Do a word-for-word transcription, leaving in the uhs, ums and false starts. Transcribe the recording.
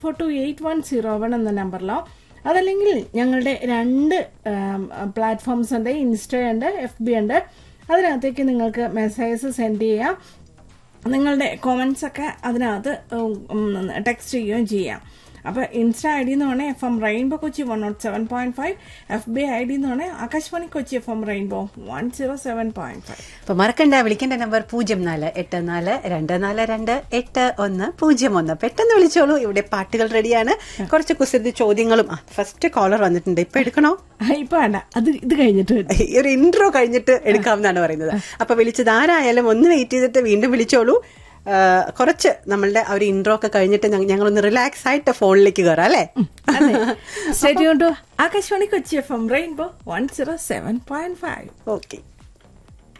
Four to eight one zero one എന്ന നമ്പറിലോ അതല്ലെങ്കിൽ ഞങ്ങളുടെ രണ്ട് പ്ലാറ്റ്ഫോംസ് ഉണ്ട്, ഇൻസ്റ്റ ഉണ്ട്, എഫ് ബി ഉണ്ട്. അതിനകത്തേക്ക് നിങ്ങൾക്ക് മെസ്സേജസ് സെൻഡ് ചെയ്യാം. നിങ്ങളുടെ കോമൻസ് ഒക്കെ അതിനകത്ത് ടെക്സ്റ്റ് ചെയ്യുകയും ചെയ്യാം. അപ്പോൾ ഇൻസ്റ്റ ഐ ഡി എന്ന് പറഞ്ഞാൽ F M rainbow Kochi one not seven point five, F B I D എന്ന് പറഞ്ഞാൽ Akashvani Kochi F M rainbow one zero seven point five. അപ്പൊ മറക്കണ്ട, വിളിക്കേണ്ട നമ്പർ പൂജ്യം നാല് എട്ട് നാല് രണ്ട് നാല് രണ്ട് എട്ട് ഒന്ന് പൂജ്യം ഒന്ന്. പെട്ടെന്ന് വിളിച്ചോളൂ, ഇവിടെ പാട്ടുകൾ റെഡിയാണ്. കുറച്ച് കുസൃതി ചോദ്യങ്ങളും. ഫസ്റ്റ് കോളർ വന്നിട്ടുണ്ട്, ഇപ്പൊ എടുക്കണോ? ഇപ്പൊ വേണ്ട, അത് ഇത് കഴിഞ്ഞിട്ട് ഒരു ഇൻട്രോ കഴിഞ്ഞിട്ട് എടുക്കാമെന്നാണ് പറയുന്നത്. അപ്പൊ വിളിച്ചത് ആരായാലും ഒന്ന് വെയിറ്റ് ചെയ്തിട്ട് വീണ്ടും വിളിച്ചോളൂ. കുറച്ച് നമ്മളുടെ ഒരു ഇൻട്രോ ഒക്കെ കഴിഞ്ഞിട്ട് ഞങ്ങളൊന്ന് റിലാക്സ് ആയിട്ട് ഫോണിലേക്ക് കയറാം അല്ലേ? Akashvani Kochi F M rainbow one zero seven point five. Okay.